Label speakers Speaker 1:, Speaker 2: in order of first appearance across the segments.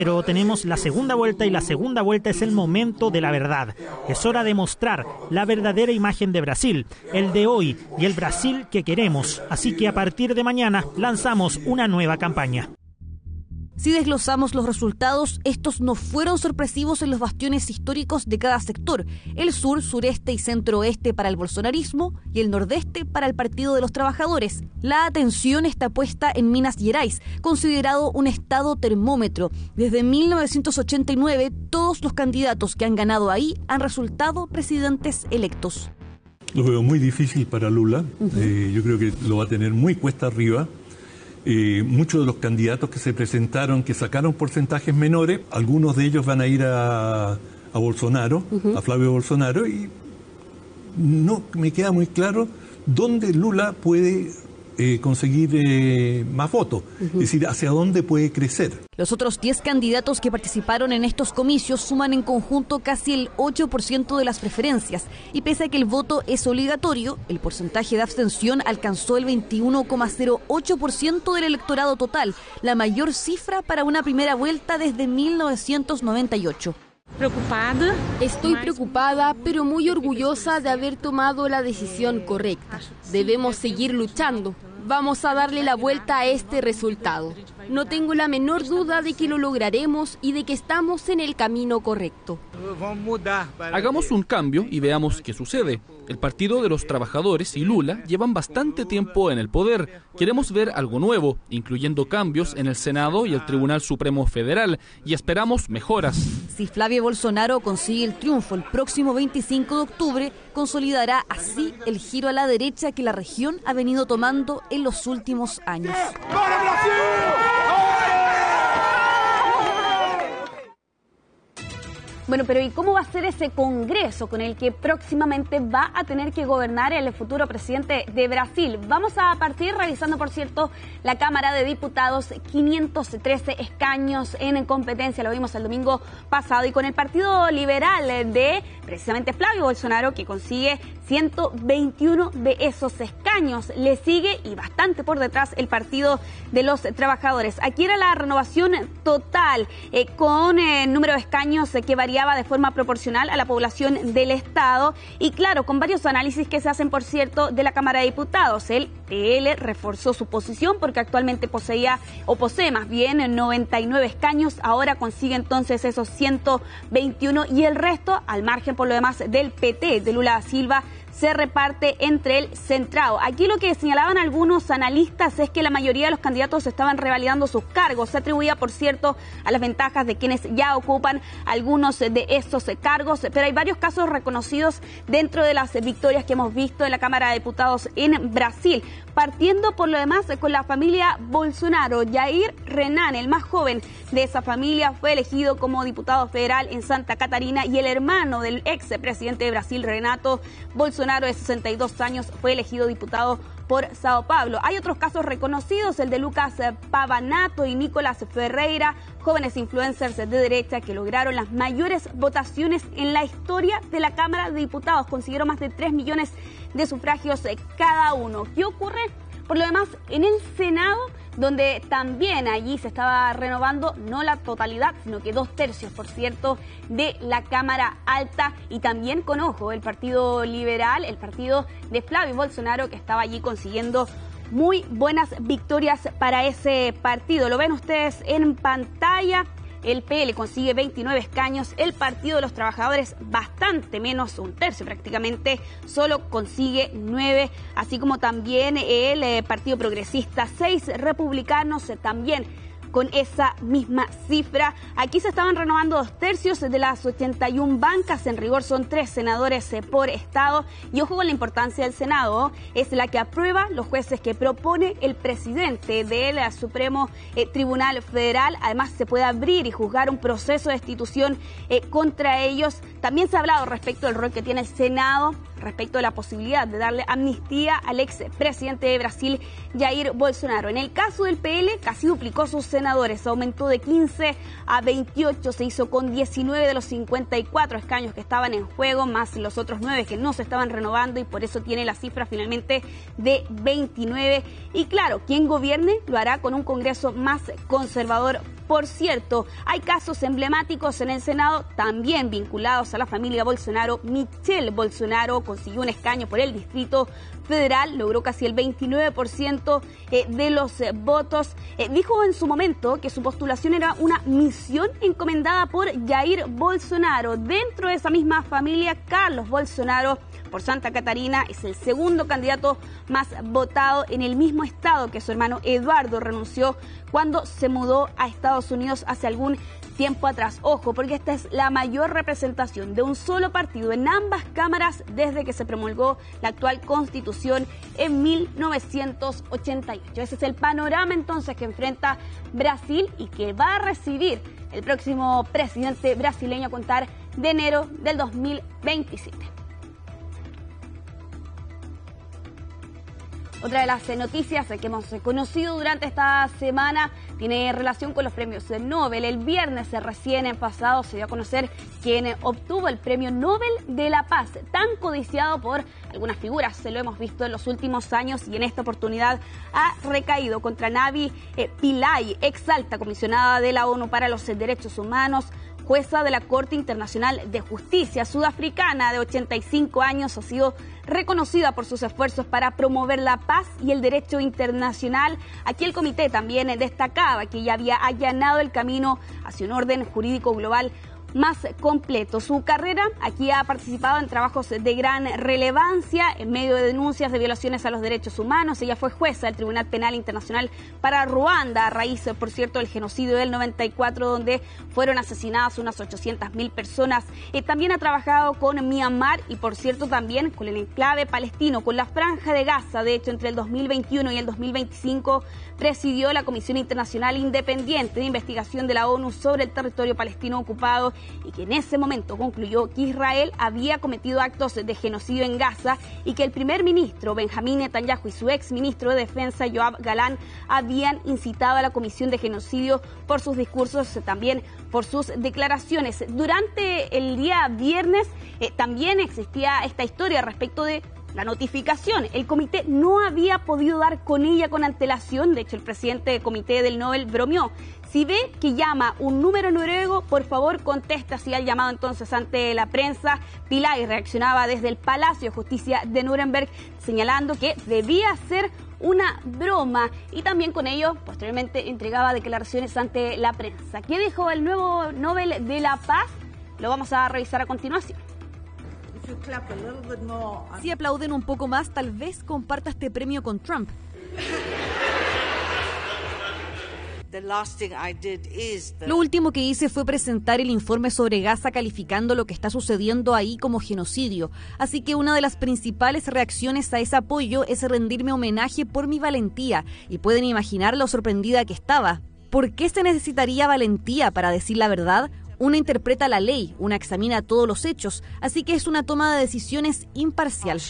Speaker 1: Pero tenemos la segunda vuelta y la segunda vuelta es el momento de la verdad. Es hora de mostrar la verdadera imagen de Brasil, el de hoy y el Brasil que queremos. Así que a partir de mañana lanzamos una nueva campaña.
Speaker 2: Si desglosamos los resultados, estos no fueron sorpresivos en los bastiones históricos de cada sector. El sur, sureste y centro-oeste para el bolsonarismo y el nordeste para el Partido de los Trabajadores. La atención está puesta en Minas Gerais, considerado un estado termómetro. Desde 1989, todos los candidatos que han ganado ahí han resultado presidentes electos.
Speaker 3: Lo veo muy difícil para Lula. Yo creo que lo va a tener muy cuesta arriba. Muchos de los candidatos que se presentaron, que sacaron porcentajes menores, algunos de ellos van a ir a Bolsonaro, a Flavio Bolsonaro, y no me queda muy claro dónde Lula puede conseguir más votos, es decir, hacia dónde puede crecer.
Speaker 2: Los otros 10 candidatos que participaron en estos comicios suman en conjunto casi el 8% de las preferencias, y pese a que el voto es obligatorio, el porcentaje de abstención alcanzó el 21,08% del electorado total, la mayor cifra para una primera vuelta desde 1998.
Speaker 4: Estoy preocupada, pero muy orgullosa de haber tomado la decisión correcta. Debemos seguir luchando. Vamos a darle la vuelta a este resultado. No tengo la menor duda de que lo lograremos y de que estamos en el camino correcto.
Speaker 5: Hagamos un cambio y veamos qué sucede. El Partido de los Trabajadores y Lula llevan bastante tiempo en el poder. Queremos ver algo nuevo, incluyendo cambios en el Senado y el Tribunal Supremo Federal, y esperamos mejoras.
Speaker 2: Si Flavio Bolsonaro consigue el triunfo el próximo 25 de octubre, consolidará así el giro a la derecha que la región ha venido tomando en los últimos años.
Speaker 6: ¡Para Brasil!
Speaker 7: Bueno, pero ¿y cómo va a ser ese Congreso con el que próximamente va a tener que gobernar el futuro presidente de Brasil? Vamos a partir revisando, por cierto, la Cámara de Diputados, 513 escaños en competencia, lo vimos el domingo pasado, y con el Partido Liberal de precisamente Flavio Bolsonaro, que consigue 121 de esos escaños. Le sigue, y bastante por detrás, el Partido de los Trabajadores. Aquí era la renovación total, con el número de escaños que variaba de forma proporcional a la población del Estado, y claro, con varios análisis que se hacen, por cierto, de la Cámara de Diputados. El PL reforzó su posición porque actualmente posee más bien 99 escaños, ahora consigue entonces esos 121, y el resto, al margen por lo demás del PT de Lula da Silva, se reparte entre el centrado. Aquí lo que señalaban algunos analistas es que la mayoría de los candidatos estaban revalidando sus cargos. Se atribuía, por cierto, a las ventajas de quienes ya ocupan algunos de esos cargos, pero hay varios casos reconocidos dentro de las victorias que hemos visto en la Cámara de Diputados en Brasil. Partiendo por lo demás con la familia Bolsonaro, Jair Renan, el más joven de esa familia, fue elegido como diputado federal en Santa Catarina, y el hermano del ex presidente de Brasil, Renato Bolsonaro, de 62 años, fue elegido diputado por Sao Paulo. Hay otros casos reconocidos, el de Lucas Pavanato y Nicolás Ferreira, jóvenes influencers de derecha que lograron las mayores votaciones en la historia de la Cámara de Diputados. Consiguieron más de 3 millones de sufragios cada uno. ¿Qué ocurre? Por lo demás, en el Senado, donde también allí se estaba renovando, no la totalidad, sino que 2/3, por cierto, de la Cámara Alta, y también con ojo el Partido Liberal, el partido de Flavio Bolsonaro, que estaba allí consiguiendo muy buenas victorias para ese partido. Lo ven ustedes en pantalla. El PL consigue 29 escaños, el Partido de los Trabajadores bastante menos, 1/3 prácticamente, solo consigue 9, así como también el Partido Progresista, 6 republicanos también con esa misma cifra. Aquí se estaban renovando 2/3 de las 81 bancas, en rigor son 3 senadores por estado, y ojo con la importancia del Senado, es la que aprueba los jueces que propone el presidente del Supremo Tribunal Federal. Además, se puede abrir y juzgar un proceso de destitución contra ellos. También se ha hablado respecto del rol que tiene el Senado, respecto de la posibilidad de darle amnistía al ex presidente de Brasil, Jair Bolsonaro. En el caso del PL, casi duplicó sus senadores, aumentó de 15 a 28, se hizo con 19 de los 54 escaños que estaban en juego, más los otros 9 que no se estaban renovando, y por eso tiene la cifra finalmente de 29. Y claro, quien gobierne lo hará con un Congreso más conservador Por cierto, hay casos emblemáticos en el Senado también vinculados a la familia Bolsonaro. Michelle Bolsonaro consiguió un escaño por el Distrito Federal, logró casi el 29% de los votos. Dijo en su momento que su postulación era una misión encomendada por Jair Bolsonaro. Dentro de esa misma familia, Carlos Bolsonaro, por Santa Catarina, es el segundo candidato más votado en el mismo estado que su hermano Eduardo renunció cuando se mudó a Estados Unidos hace algún tiempo atrás. Ojo, porque esta es la mayor representación de un solo partido en ambas cámaras desde que se promulgó la actual Constitución en 1988. Ese es el panorama entonces que enfrenta Brasil y que va a recibir el próximo presidente brasileño a contar de enero del 2027. Otra de las noticias que hemos conocido durante esta semana tiene relación con los premios Nobel. El viernes recién pasado se dio a conocer quién obtuvo el Premio Nobel de la Paz, tan codiciado por algunas figuras. Se lo hemos visto en los últimos años y en esta oportunidad ha recaído contra Navi Pillay, ex alta comisionada de la ONU para los Derechos Humanos, jueza de la Corte Internacional de Justicia sudafricana de 85 años. Ha sido reconocida por sus esfuerzos para promover la paz y el derecho internacional. Aquí el comité también destacaba que ella había allanado el camino hacia un orden jurídico global más completo. Su carrera aquí ha participado en trabajos de gran relevancia en medio de denuncias de violaciones a los derechos humanos. Ella fue jueza del Tribunal Penal Internacional para Ruanda a raíz, por cierto, del genocidio del 94, donde fueron asesinadas unas 800.000 personas. También ha trabajado con Myanmar y, por cierto, también con el enclave palestino, con la Franja de Gaza. De hecho, entre el 2021 y el 2025 presidió la Comisión Internacional Independiente de Investigación de la ONU sobre el territorio palestino ocupado, y que en ese momento concluyó que Israel había cometido actos de genocidio en Gaza y que el primer ministro Benjamín Netanyahu y su ex ministro de Defensa Yoav Galán habían incitado a la comisión de genocidio por sus discursos, también por sus declaraciones. Durante el día viernes también existía esta historia respecto de la notificación. El comité no había podido dar con ella con antelación. De hecho, el presidente del comité del Nobel bromeó: si ve que llama un número noruego, por favor conteste. Así al llamado entonces ante la prensa. Pillay reaccionaba desde el Palacio de Justicia de Nuremberg, señalando que debía ser una broma, y también con ello posteriormente entregaba declaraciones ante la prensa. ¿Qué dijo el nuevo Nobel de la Paz? Lo vamos a revisar a continuación.
Speaker 2: Si aplauden un poco más, tal vez comparta este premio con Trump. Lo último que hice fue presentar el informe sobre Gaza, calificando lo que está sucediendo ahí como genocidio. Así que una de las principales reacciones a ese apoyo es rendirme homenaje por mi valentía. Y pueden imaginar lo sorprendida que estaba. ¿Por qué se necesitaría valentía para decir la verdad? Una interpreta la ley, una examina todos los hechos, así que es una toma de decisiones imparcial.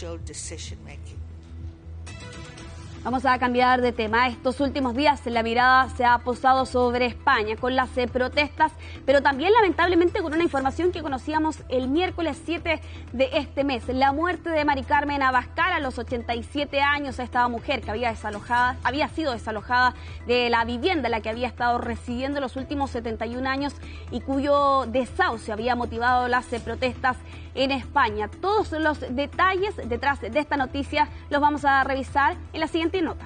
Speaker 7: Vamos a cambiar de tema. Estos últimos días la mirada se ha posado sobre España con las protestas, pero también lamentablemente con una información que conocíamos el miércoles 7 de este mes. La muerte de Mari Carmen Abascal a los 87 años. Esta mujer que había sido desalojada de la vivienda en la que había estado residiendo los últimos 71 años y cuyo desahucio había motivado las protestas en España. Todos los detalles detrás de esta noticia los vamos a revisar en la siguiente nota.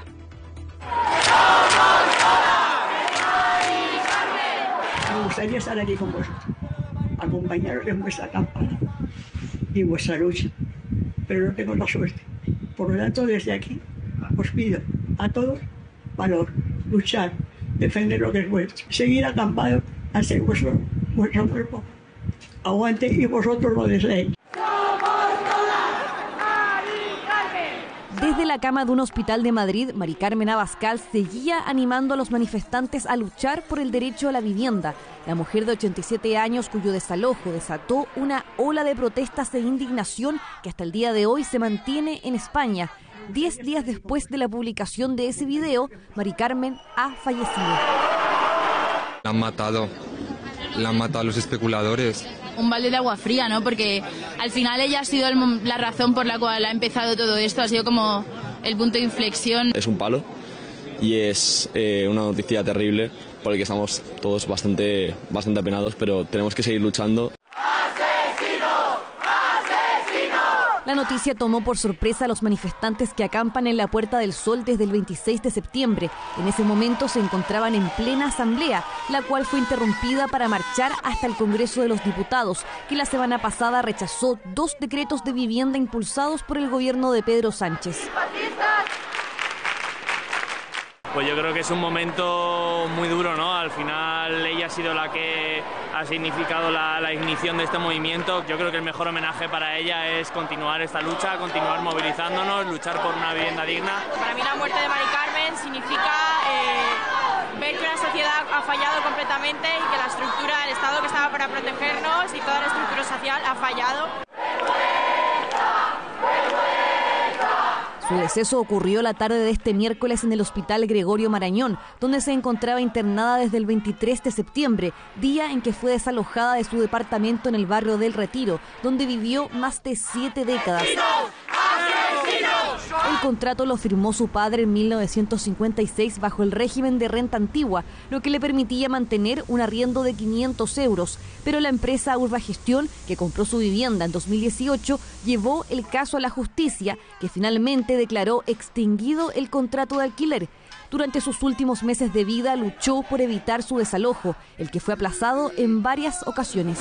Speaker 6: Me gustaría estar aquí con vosotros, acompañaros en vuestra campaña y en vuestra lucha, pero no tengo la suerte. Por lo tanto, desde aquí os pido a todos valor, luchar, defender lo que es vuestro, seguir acampados hasta que vuestro cuerpo aguante y vosotros lo deseéis.
Speaker 2: Desde la cama de un hospital de Madrid, Mari Carmen Abascal seguía animando a los manifestantes a luchar por el derecho a la vivienda. La mujer de 87 años, cuyo desalojo desató una ola de protestas e indignación que hasta el día de hoy se mantiene en España. 10 días después de la publicación de ese video, Mari Carmen ha fallecido.
Speaker 8: La han matado a los especuladores.
Speaker 9: Un balde de agua fría, ¿no? Porque al final ella ha sido la razón por la cual ha empezado todo esto, ha sido como el punto de inflexión.
Speaker 10: Es un palo y es una noticia terrible porque estamos todos bastante apenados, pero tenemos que seguir luchando.
Speaker 2: La noticia tomó por sorpresa a los manifestantes que acampan en la Puerta del Sol desde el 26 de septiembre. En ese momento se encontraban en plena asamblea, la cual fue interrumpida para marchar hasta el Congreso de los Diputados, que la semana pasada rechazó 2 decretos de vivienda impulsados por el gobierno de Pedro Sánchez.
Speaker 11: Pues yo creo que es un momento muy duro, ¿no? Al final ella ha sido la que ha significado la ignición de este movimiento. Yo creo que el mejor homenaje para ella es continuar esta lucha, continuar movilizándonos, luchar por una vivienda digna.
Speaker 12: Para mí la muerte de Mari Carmen significa ver que la sociedad ha fallado completamente y que la estructura, el Estado que estaba para protegernos y toda la estructura social ha fallado.
Speaker 2: Su deceso ocurrió la tarde de este miércoles en el Hospital Gregorio Marañón, donde se encontraba internada desde el 23 de septiembre, día en que fue desalojada de su departamento en el barrio del Retiro, donde vivió más de 7 décadas. El contrato lo firmó su padre en 1956 bajo el régimen de renta antigua, lo que le permitía mantener un arriendo de 500 euros. Pero la empresa Urbagestión, que compró su vivienda en 2018, llevó el caso a la justicia, que finalmente declaró extinguido el contrato de alquiler. Durante sus últimos meses de vida luchó por evitar su desalojo, el que fue aplazado en varias ocasiones.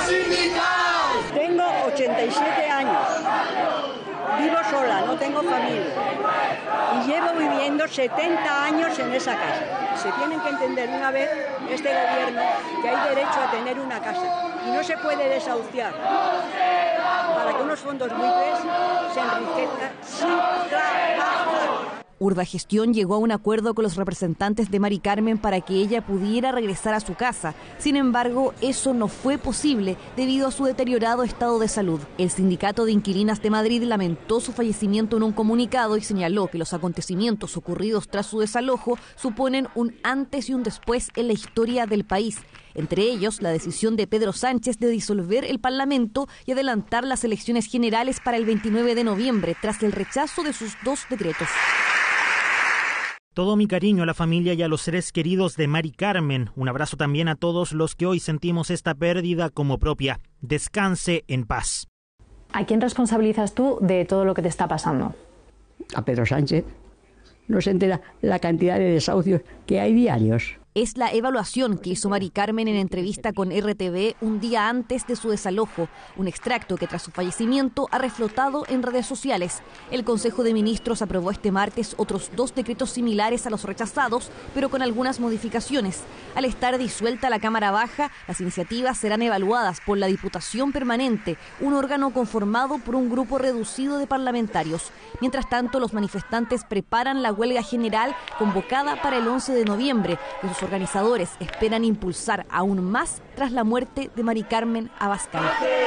Speaker 6: Tengo 87 años. Vivo sola, no tengo familia y llevo viviendo 70 años en esa casa. Se tienen que entender una vez este gobierno que hay derecho a tener una casa y no se puede desahuciar para que unos fondos buitres se enriquezcan sin trabajar.
Speaker 2: Urbagestión llegó a un acuerdo con los representantes de Mari Carmen para que ella pudiera regresar a su casa. Sin embargo, eso no fue posible debido a su deteriorado estado de salud. El Sindicato de Inquilinas de Madrid lamentó su fallecimiento en un comunicado y señaló que los acontecimientos ocurridos tras su desalojo suponen un antes y un después en la historia del país. Entre ellos, la decisión de Pedro Sánchez de disolver el Parlamento y adelantar las elecciones generales para el 29 de noviembre, tras el rechazo de sus 2 decretos.
Speaker 1: Todo mi cariño a la familia y a los seres queridos de Mari Carmen. Un abrazo también a todos los que hoy sentimos esta pérdida como propia. Descanse en paz.
Speaker 13: ¿A quién responsabilizas tú de todo lo que te está pasando?
Speaker 6: A Pedro Sánchez. No se entera la cantidad de desahucios que hay diarios.
Speaker 2: Es la evaluación que hizo Mari Carmen en entrevista con RTV un día antes de su desalojo, un extracto que tras su fallecimiento ha reflotado en redes sociales. El Consejo de Ministros aprobó este martes otros 2 decretos similares a los rechazados, pero con algunas modificaciones. Al estar disuelta la Cámara Baja, las iniciativas serán evaluadas por la Diputación Permanente, un órgano conformado por un grupo reducido de parlamentarios. Mientras tanto, los manifestantes preparan la huelga general convocada para el 11 de noviembre, que sus organizadores esperan impulsar aún más tras la muerte de Mari Carmen Abascal.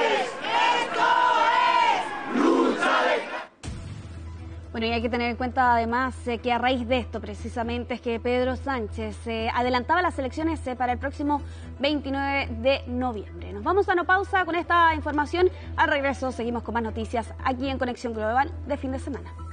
Speaker 7: Bueno, y hay que tener en cuenta además que a raíz de esto precisamente es que Pedro Sánchez adelantaba las elecciones para el próximo 29 de noviembre. Nos vamos a una pausa con esta información. Al regreso seguimos con más noticias aquí en Conexión Global de fin de semana.